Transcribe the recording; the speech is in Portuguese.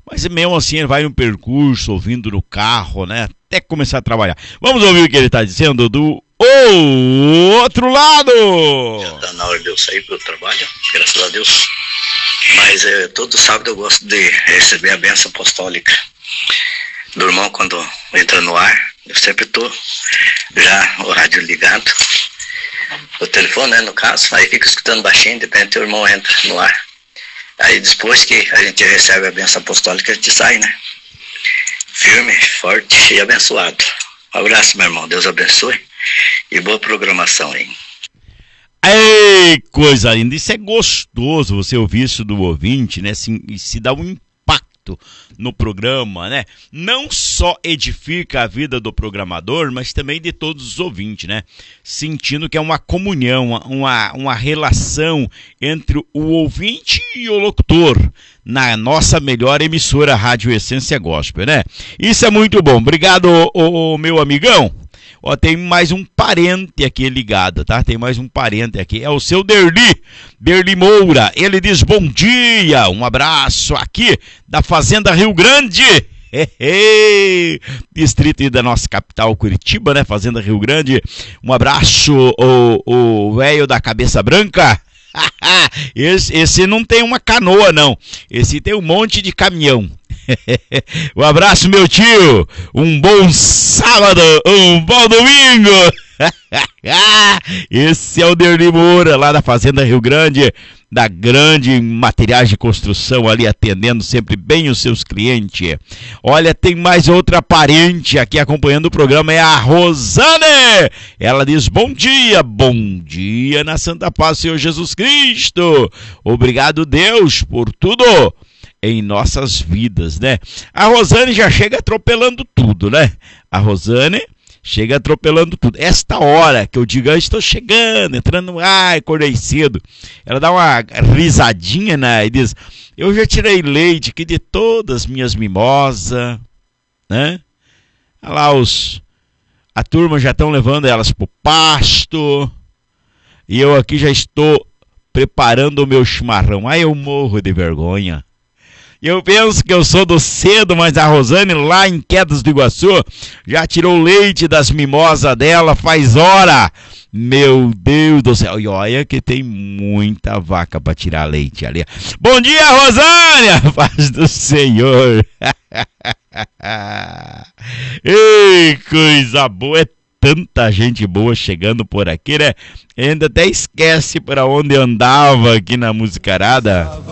Mas mesmo assim ele vai no percurso, ouvindo no carro, né? Até começar a trabalhar. Vamos ouvir o que ele está dizendo do outro lado. Já tá na hora de eu sair pro trabalho, graças a Deus. Mas todo sábado eu gosto de receber a bênção apostólica do irmão quando entra no ar. Eu sempre tô já o rádio ligado, o telefone, né, no caso. Aí fico escutando baixinho, de repente o irmão entra no ar. Aí depois que a gente recebe a bênção apostólica, a gente sai, né? Firme, forte e abençoado. Um abraço, meu irmão. Deus abençoe. E boa programação aí. Ei, coisa linda. Isso é gostoso, você ouvir isso do ouvinte, né? Se dá um impacto no programa, né? Não só edifica a vida do programador, mas também de todos os ouvintes, né? Sentindo que é uma comunhão, uma relação entre o ouvinte e o locutor na nossa melhor emissora Rádio Essência Gospel, né? Isso é muito bom. Obrigado, meu amigão. Ó, tem mais um parente aqui ligado, tá? Tem mais um parente aqui. É o seu Derli Moura. Ele diz bom dia, um abraço aqui da Fazenda Rio Grande. Distrito da nossa capital Curitiba, né? Fazenda Rio Grande. Um abraço, o velho da cabeça branca. Esse não tem uma canoa, não. Esse tem um monte de caminhão. Um abraço, meu tio. Um bom sábado, um bom domingo. Esse é o Derli Moura, lá da Fazenda Rio Grande, da Grande Materiais de Construção, ali atendendo sempre bem os seus clientes. Olha, tem mais outra parente aqui acompanhando o programa, é a Rosane. Ela diz bom dia na Santa Paz, Senhor Jesus Cristo. Obrigado, Deus, por tudo em nossas vidas, né? A Rosane já chega atropelando tudo, né? A Rosane chega atropelando tudo. Esta hora que eu digo, eu estou chegando, entrando no ar, acordei cedo. Ela dá uma risadinha, né? E diz, eu já tirei leite aqui de todas as minhas mimosas, né? Olha lá, a turma já estão levando elas pro pasto. E eu aqui já estou preparando o meu chimarrão. Aí eu morro de vergonha. Eu penso que eu sou do cedo, mas a Rosane lá em Quedas do Iguaçu já tirou leite das mimosas dela faz hora. Meu Deus do céu. E olha que tem muita vaca para tirar leite ali. Bom dia, Rosane! A paz do Senhor. Ei, coisa boa. É tanta gente boa chegando por aqui, né? Ainda até esquece para onde andava aqui na Musicarada.